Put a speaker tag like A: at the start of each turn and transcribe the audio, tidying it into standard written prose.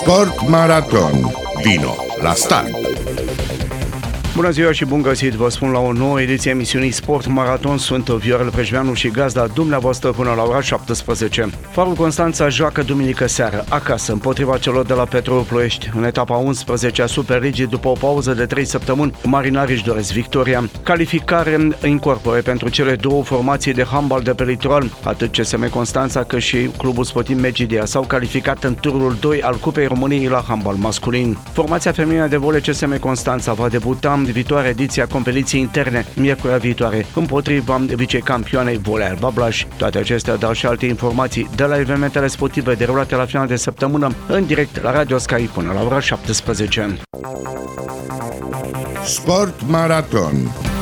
A: Sport Maraton. Vino la start!
B: Bună ziua și bun găsit, vă spun la o nouă ediție a emisiunii Sport Maraton. Sunt Viorel Prejveanu și gazda dumneavoastră până la ora 17. Farul Constanța joacă duminică seară, acasă, împotriva celor de la Petrolul Ploiești. În etapa 11 a Superligii, după o pauză de 3 săptămâni, marinarii își doresc victoria. Calificare incorpore pentru cele două formații de handbal de pe litoral. Atât CSM Constanța cât și Clubul Sportiv Medgidia s-au calificat în turul 2 al Cupei României la handbal masculin. Formația feminină de volei CSM Constanța va debuta în viitoarea ediție a competiției interne, miercurea viitoare, împotriva vicecampioanei Volei Alba Blaș. Toate acestea, dar și alte informații de la evenimentele sportive derulate la final de săptămână, în direct la Radio Sky până la ora 17.
A: Sport Maraton.